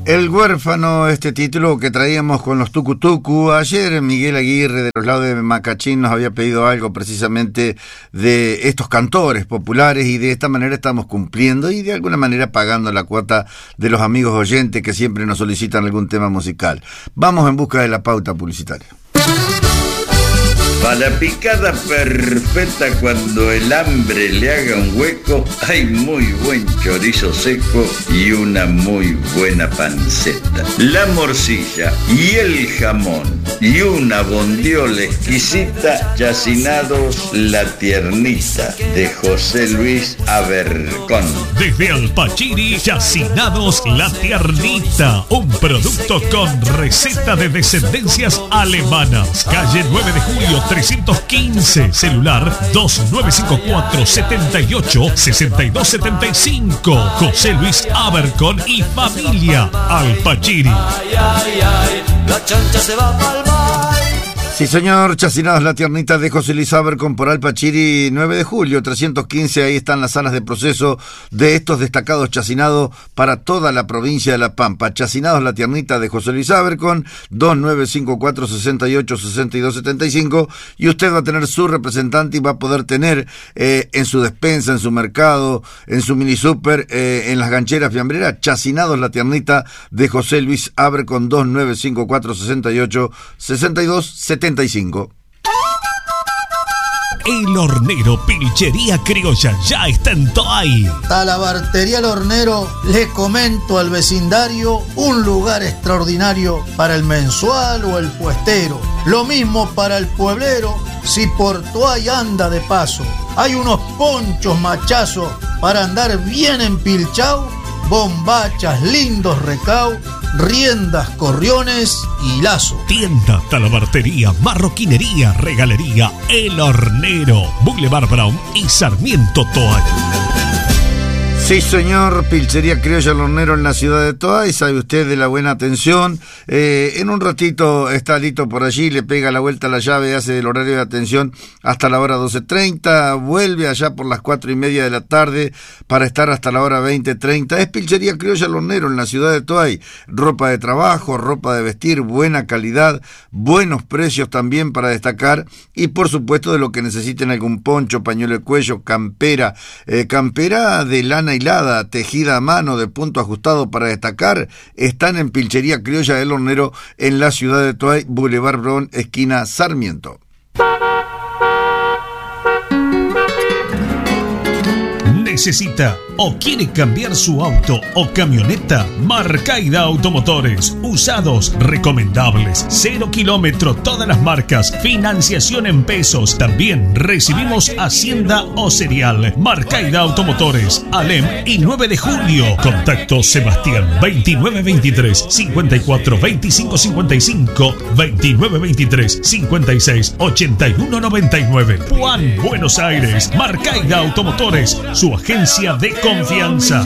El huérfano, este título que traíamos con los tucutucu. Ayer Miguel Aguirre de los lados de Macachín nos había pedido algo precisamente de estos cantores populares y de esta manera estamos cumpliendo y de alguna manera pagando la cuota de los amigos oyentes que siempre nos solicitan algún tema musical. Vamos en busca de la pauta publicitaria. Para la picada perfecta cuando el hambre le haga un hueco, hay muy buen chorizo seco y una muy buena panceta. La morcilla y el jamón y una bondiola exquisita, Chacinados La Tiernita, de José Luis Abercón. Desde Alpachiri, Chacinados La Tiernita, un producto con receta de descendencias alemanas. Calle 9 de Julio 315, celular 2954 78 62 75. José Luis Abercón y familia, Alpachiri. La chancha se va pa'l mar. Sí, señor, Chacinados La Tiernita de José Luis Abercón por Alpachiri, 9 de julio, 315. Ahí están las salas de proceso de estos destacados chacinados para toda la provincia de La Pampa. Chacinados La Tiernita de José Luis Abercón, 2954 68 62 75. Y usted va a tener su representante y va a poder tener en su despensa, en su mercado, en su mini super, en las gancheras fiambreras, Chacinados La Tiernita de José Luis Abercón, 2954 68 62 75. El Hornero Pilchería Criolla ya está en Toay. Talabartería El Hornero, le comento al vecindario, un lugar extraordinario para el mensual o el puestero. Lo mismo para el pueblero, si por Toay anda de paso. Hay unos ponchos machazos para andar bien empilchao, bombachas, lindos recao, riendas, corriones y lazo. Tienda, talabartería, marroquinería, regalería, El Hornero, Boulevard Brown y Sarmiento Toay. Sí, señor, Pilchería Criolla El Hornero en la ciudad de Toay, sabe usted de la buena atención. En un ratito está Lito por allí, le pega la vuelta a la llave, hace el horario de atención hasta la hora 12:30, vuelve allá por las 4:30 de la tarde para estar hasta la hora 20:30. Es Pilchería Criolla El Hornero en la ciudad de Toay. Ropa de trabajo, ropa de vestir, buena calidad, buenos precios también para destacar y por supuesto de lo que necesiten, algún poncho, pañuelo de cuello, campera, campera de lana hilada, tejida a mano, de punto ajustado para destacar, están en Pilchería Criolla El Hornero en la ciudad de Toay, Boulevard Brown, esquina Sarmiento. ¿Necesita o quiere cambiar su auto o camioneta? Marcaida Automotores. Usados, recomendables, 0 kilómetro, todas las marcas. Financiación en pesos. También recibimos Hacienda o Serial. Marcaida Automotores. Alem y 9 de julio. Contacto Sebastián 2923 54 25 55 2923 56 81 99. Juan, Buenos Aires. Marcaida Automotores. Su agencia de confianza.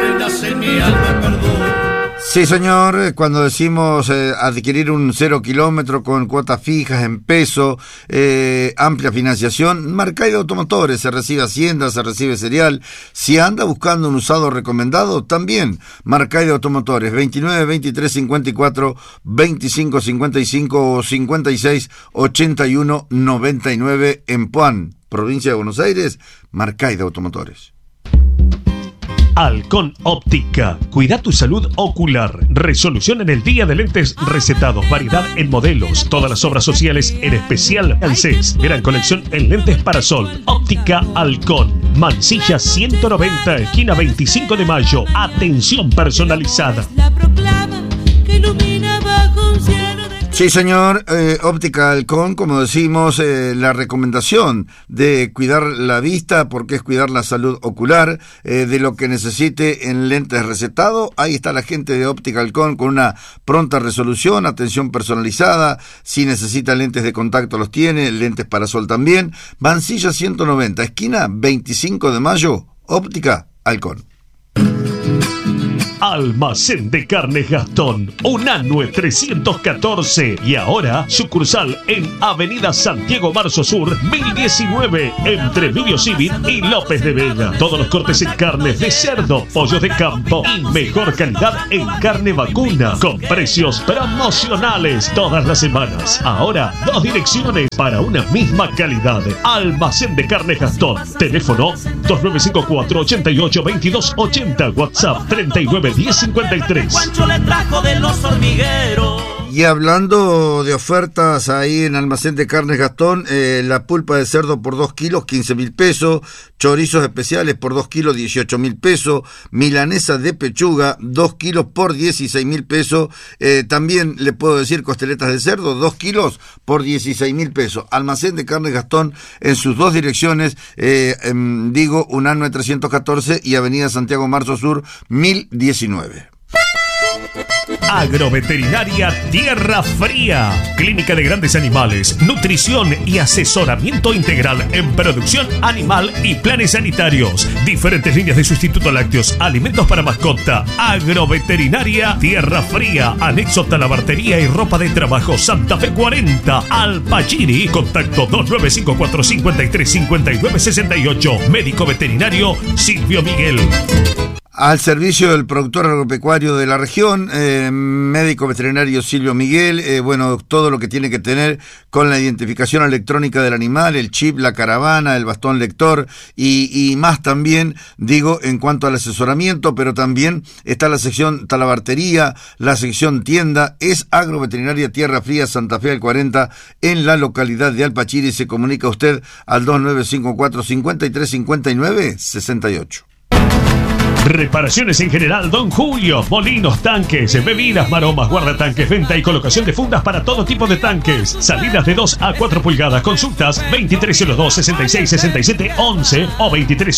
Sí, señor, cuando decimos adquirir un 0 kilómetro con cuotas fijas en peso, amplia financiación, Marcaida Automotores, se recibe Hacienda, se recibe Serial. Si anda buscando un usado recomendado, también Marcaida Automotores, 29 23 54 25 55 o 56 81 99 en Puan, provincia de Buenos Aires. Marcaida Automotores. Halcón Óptica. Cuida tu salud ocular. Resolución en el día de lentes recetados. Variedad en modelos. Todas las obras sociales, en especial ANSES. Gran colección en lentes para sol. Óptica Halcón. Mansilla 190, esquina 25 de mayo. Atención personalizada. La proclama que ilumina bajo un cielo. Sí, señor, Óptica Halcón, como decimos, la recomendación de cuidar la vista, porque es cuidar la salud ocular, de lo que necesite en lentes recetado. Ahí está la gente de Óptica Halcón con una pronta resolución, atención personalizada. Si necesita lentes de contacto los tiene, lentes para sol también. Mansilla 190, esquina 25 de mayo, Óptica Halcón. Almacén de Carnes Gastón, Unanue 314 y ahora sucursal en Avenida Santiago Marzo Sur 1019 entre Emilio Civil y López de Vega. Todos los cortes en carnes de cerdo, pollos de campo y mejor calidad en carne vacuna con precios promocionales todas las semanas. Ahora 2 direcciones para una misma calidad. Almacén de Carnes Gastón. Teléfono 2954 88 22 80. WhatsApp 39 10 53. Juancho le trajo de los hormigueros. Y hablando de ofertas ahí en Almacén de Carnes Gastón, la pulpa de cerdo por 2 kilos, 15.000 pesos, chorizos especiales por 2 kilos, 18.000 pesos, milanesa de pechuga, 2 kilos por 16.000 pesos, también le puedo decir costeletas de cerdo, 2 kilos por 16.000 pesos. Almacén de Carnes Gastón en sus 2 direcciones, Unanue 314 y Avenida Santiago Marzo Sur 1019. Agroveterinaria Tierra Fría, clínica de grandes animales, nutrición y asesoramiento integral en producción animal y planes sanitarios, diferentes líneas de sustituto lácteos, alimentos para mascota. Agroveterinaria Tierra Fría, anexo talabartería y ropa de trabajo, Santa Fe 40, Alpachiri, contacto 2954 53 59 68, médico veterinario Silvio Miguel. Al servicio del productor agropecuario de la región, médico veterinario Silvio Miguel, todo lo que tiene que tener con la identificación electrónica del animal, el chip, la caravana, el bastón lector y más también, en cuanto al asesoramiento, pero también está la sección talabartería, la sección tienda, es Agroveterinaria Tierra Fría, Santa Fe al 40, en la localidad de Alpachiri. Se comunica usted al 2954 53 59 68. Reparaciones en general, Don Julio. Molinos, tanques, bebidas, maromas, guardatanques, venta y colocación de fundas para todo tipo de tanques. Salidas de 2 a 4 pulgadas. Consultas 2302-6667-11 o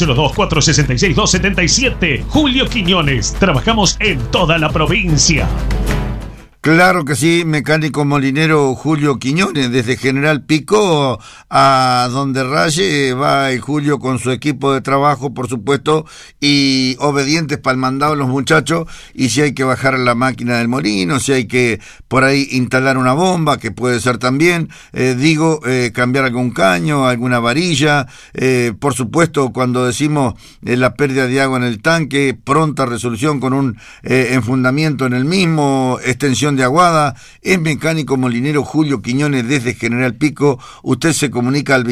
2302-466-277. Julio Quiñones. Trabajamos en toda la provincia. Claro que sí, mecánico molinero Julio Quiñones, desde General Pico a donde raye va el Julio con su equipo de trabajo, por supuesto, y obedientes para el mandado los muchachos, y si hay que bajar la máquina del molino, si hay que por ahí instalar una bomba, que puede ser también, cambiar algún caño, alguna varilla, por supuesto, cuando decimos la pérdida de agua en el tanque, pronta resolución con un enfundamiento en el mismo, extensión de Aguada, es mecánico molinero Julio Quiñones desde General Pico. Usted se comunica al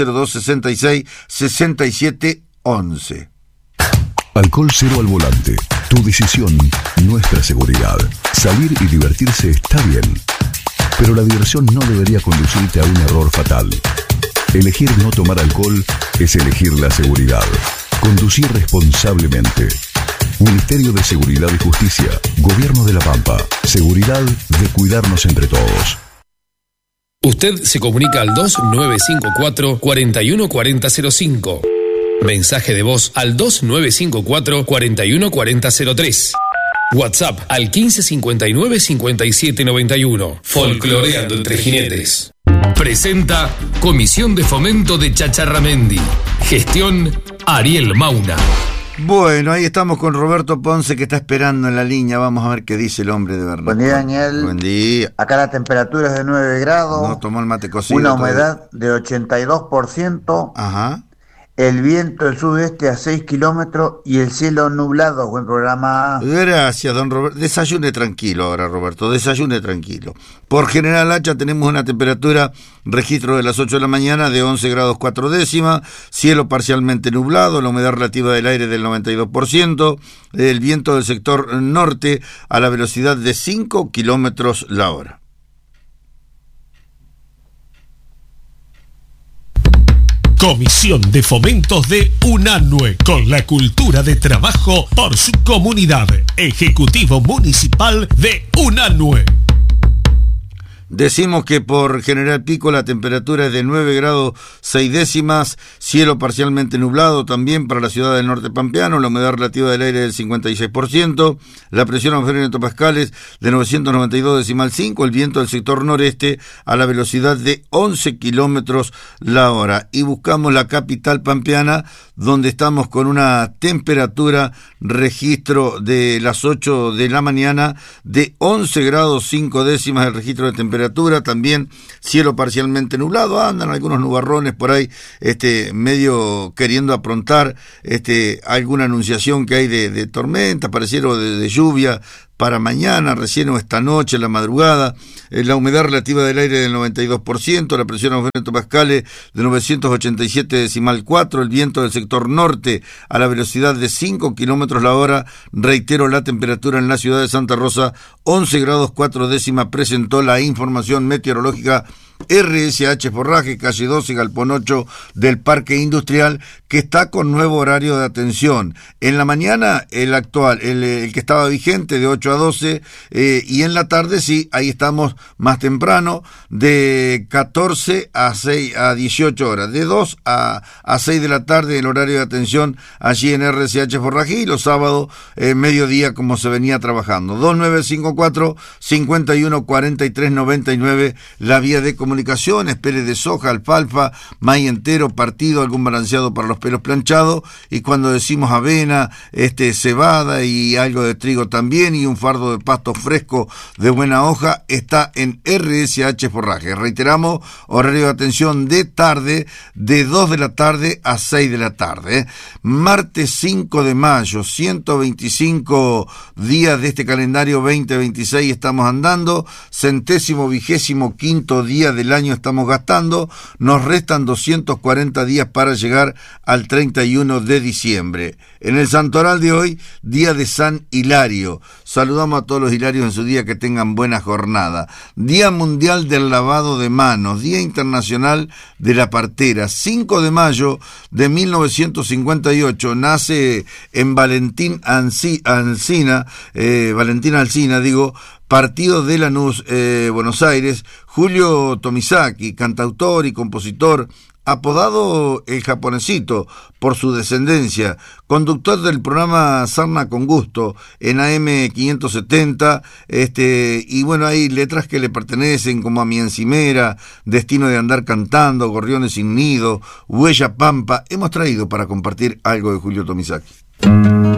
2302-66-6711. Alcohol cero al volante. Tu decisión, nuestra seguridad. Salir y divertirse está bien, pero la diversión no debería conducirte a un error fatal. Elegir no tomar alcohol es elegir la seguridad. Conducir responsablemente. Ministerio de Seguridad y Justicia, Gobierno de La Pampa. Seguridad de cuidarnos entre todos. Usted se comunica al 2954-414005. Mensaje de voz al 2954-414003. WhatsApp al 1559-5791. Folcloreando entre jinetes. Presenta Comisión de Fomento de Chacharramendi. Gestión Ariel Mauna. Bueno, ahí estamos con Roberto Ponce, que está esperando en la línea. Vamos a ver qué dice el hombre de verdad. Buen día, Daniel. Buen día. Acá la temperatura es de 9 grados. No tomó el mate cocido. Una humedad de 82%. Ajá. El viento del sudeste a 6 kilómetros y el cielo nublado. Buen programa. Gracias, don Roberto. Desayune tranquilo ahora, Roberto. Desayune tranquilo. Por General Hacha tenemos una temperatura, registro de las 8 de la mañana, de 11 grados 4 décimas. Cielo parcialmente nublado. La humedad relativa del aire del 92%. El viento del sector norte a la velocidad de 5 kilómetros la hora. Comisión de Fomentos de Unanue, con la cultura de trabajo por su comunidad. Ejecutivo Municipal de Unanue. Decimos que por General Pico la temperatura es de 9 grados 6 décimas, cielo parcialmente nublado también para la ciudad del norte pampeano, la humedad relativa del aire del 56%, la presión atmosférica en hectopascales de 992,5, el viento del sector noreste a la velocidad de 11 kilómetros la hora. Y buscamos la capital pampeana, donde estamos con una temperatura registro de las 8 de la mañana de 11 grados 5 décimas el registro de temperatura, también cielo parcialmente nublado, andan algunos nubarrones por ahí, medio queriendo aprontar, alguna anunciación que hay de tormenta, pareciera de lluvia para mañana, recién o esta noche, la madrugada, la humedad relativa del aire del 92%, la presión atmosférica en hectopascales de 987,4, el viento del sector norte a la velocidad de 5 kilómetros la hora, reitero, la temperatura en la ciudad de Santa Rosa, 11 grados 4 décimas, presentó la información meteorológica RSH Forraje, calle 12, Galpón 8 del Parque Industrial, que está con nuevo horario de atención. En la mañana, el actual, el que estaba vigente, de 8 a 12, y en la tarde, sí, ahí estamos más temprano, de 14 a 18 horas, de 2 a 6 de la tarde, el horario de atención allí en RSH Forraje, y los sábados, mediodía, como se venía trabajando. 2954-514399, la vía de comunicaciones, peles de soja, alfalfa, maíz entero, partido, algún balanceado para los pelos planchados, y cuando decimos avena, cebada y algo de trigo también, y un fardo de pasto fresco de buena hoja, está en RSH Forraje. Reiteramos, horario de atención de tarde, de 2 de la tarde a 6 de la tarde. Martes 5 de mayo, 125 días de este calendario 2026 estamos andando, 125º día del año estamos gastando, nos restan 240 días para llegar al 31 de diciembre. En el santoral de hoy, día de San Hilario. Saludamos a todos los hilarios en su día, que tengan buena jornada. Día mundial del lavado de manos, Día internacional de la partera. 5 de mayo de 1958 nace en Valentín Alsina, partido de Lanús, Buenos Aires, Julio Tomisaki, cantautor y compositor, apodado el Japonesito por su descendencia, conductor del programa Sarna con Gusto en AM 570, y bueno, hay letras que le pertenecen, como A mi encimera, Destino de andar cantando, Gorriones sin nido, Huella Pampa. Hemos traído para compartir algo de Julio Tomisaki.